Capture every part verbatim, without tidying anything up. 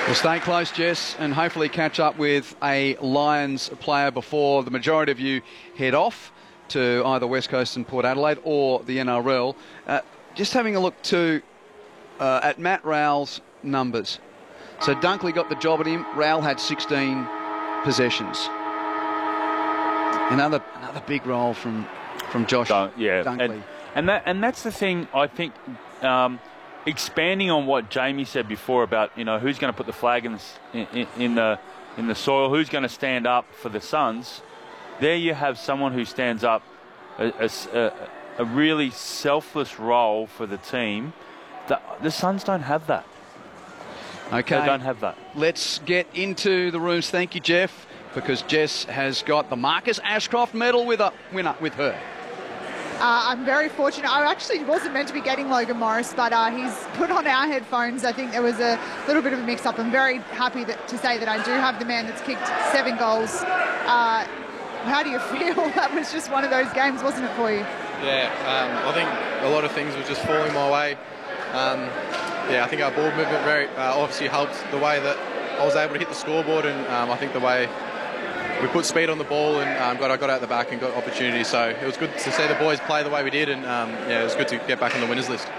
Well, stay close, Jess, and hopefully catch up with a Lions player before the majority of you head off to either West Coast and Port Adelaide or the N R L. Uh, just having a look to uh, at Matt Rowell's numbers. So Dunkley got the job at him. Rowell had sixteen possessions. Another another big role from from Josh Dun yeah. Dunkley. And, and that and that's the thing, I think. Um, expanding on what Jamie said before about, you know, who's going to put the flag in, in, in the in the soil, who's going to stand up for the Suns. There you have someone who stands up a, a, a really selfless role for the team. The, the Suns don't have that. Okay. They don't have that. Let's get into the rooms. Thank you, Jeff, because Jess has got the Marcus Ashcroft medal with, a, winner with her. Uh, I'm very fortunate. I actually wasn't meant to be getting Logan Morris, but uh, he's put on our headphones. I think there was a little bit of a mix-up. I'm very happy that, to say that I do have the man that's kicked seven goals. Uh, how do you feel? That was just one of those games, wasn't it, for you? Yeah, um, I think a lot of things were just falling my way. Um, yeah, I think our ball movement very uh, obviously helped the way that I was able to hit the scoreboard, and um, I think the way we put speed on the ball, and um, got I got out the back and got opportunities. So it was good to see the boys play the way we did, and um, yeah, it was good to get back on the winners list.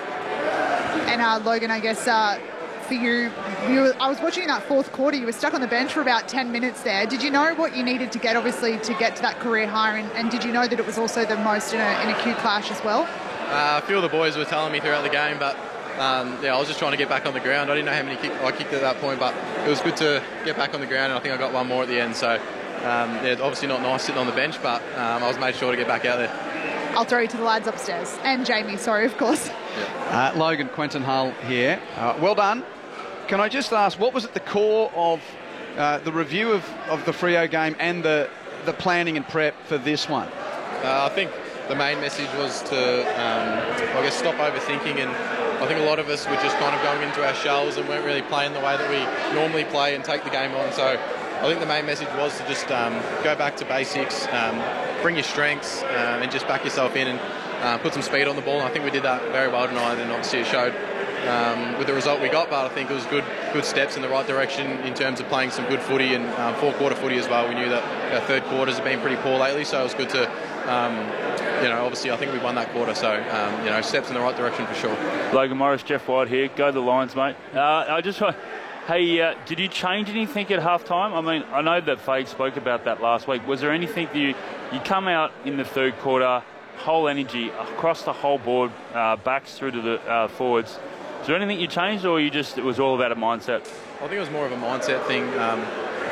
And uh, Logan, I guess uh, for you, you were, I was watching that fourth quarter. You were stuck on the bench for about ten minutes there. Did you know what you needed to get, obviously, to get to that career high? And, and did you know that it was also the most in a, in a Q clash as well? Uh, a few of the boys were telling me throughout the game, but um, yeah, I was just trying to get back on the ground. I didn't know how many kick I kicked at that point, but it was good to get back on the ground, and I think I got one more at the end. So. Um, yeah, obviously not nice sitting on the bench, but um, I was made sure to get back out there. I'll throw you to the lads upstairs. And Jamie, sorry, of course. Yeah. Uh, Logan, Quentin Hull here. Uh, well done. Can I just ask, what was at the core of uh, the review of, of the Freo game and the, the planning and prep for this one? Uh, I think the main message was to, um, I guess, stop overthinking, and I think a lot of us were just kind of going into our shells and weren't really playing the way that we normally play and take the game on. So I think the main message was to just um, go back to basics, um, bring your strengths, uh, and just back yourself in and uh, put some speed on the ball. And I think we did that very well tonight, and obviously it showed um, with the result we got. But I think it was good, good steps in the right direction in terms of playing some good footy and um, four-quarter footy as well. We knew that our third quarters have been pretty poor lately, so it was good to, um, you know, obviously I think we won that quarter. So um, you know, steps in the right direction for sure. Logan Morris, Jeff White here. Go the Lions, mate. Uh, I just want. Hey, uh, did you change anything at halftime? I mean, I know that Fade spoke about that last week. Was there anything that you, you come out in the third quarter, whole energy across the whole board, uh, backs through to the uh, forwards? Is there anything you changed, or you just it was all about a mindset? I think it was more of a mindset thing. Um,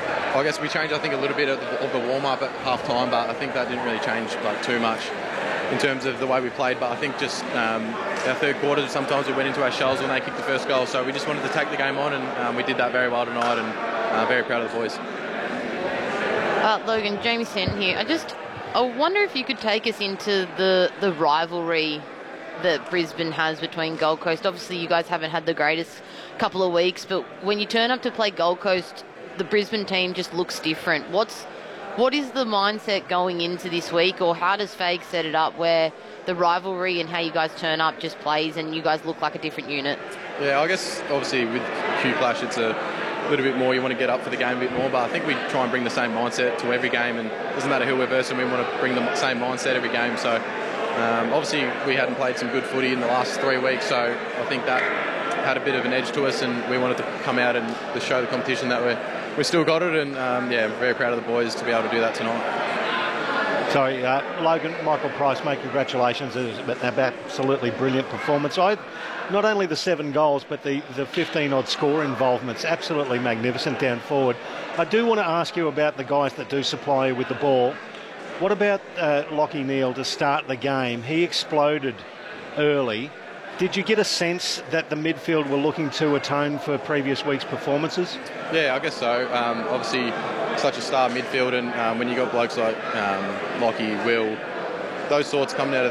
I guess we changed, I think, a little bit of the, of the warm-up at halftime, but I think that didn't really change like too much in terms of the way we played. But I think just um, our third quarter, sometimes we went into our shells when they kicked the first goal. So we just wanted to take the game on, and um, we did that very well tonight, and uh, very proud of the boys. Uh, Logan, Jamie Stanton here. I just, I wonder if you could take us into the, the rivalry that Brisbane has between Gold Coast. Obviously, you guys haven't had the greatest couple of weeks, but when you turn up to play Gold Coast, the Brisbane team just looks different. What's What is the mindset going into this week, or how does Fake set it up where the rivalry and how you guys turn up just plays and you guys look like a different unit? Yeah, I guess obviously with Q Clash it's a little bit more, you want to get up for the game a bit more, but I think we try and bring the same mindset to every game, and it doesn't matter who we're versing, we want to bring the same mindset every game. So um, obviously we hadn't played some good footy in the last three weeks, so I think that had a bit of an edge to us, and we wanted to come out and to show the competition that we're we still got it, and um, yeah, very proud of the boys to be able to do that tonight. Sorry, uh, Logan, Michael Price, mate, congratulations. It was an absolutely brilliant performance. I, not only the seven goals, but the, the fifteen-odd score involvements, absolutely magnificent down forward. I do want to ask you about the guys that do supply you with the ball. What about uh, Lachie Neale to start the game? He exploded early. Did you get a sense that the midfield were looking to atone for previous week's performances? Yeah, I guess so. Um, obviously, such a star midfield, and um, when you got blokes like um, Lachie, Will, those sorts coming out of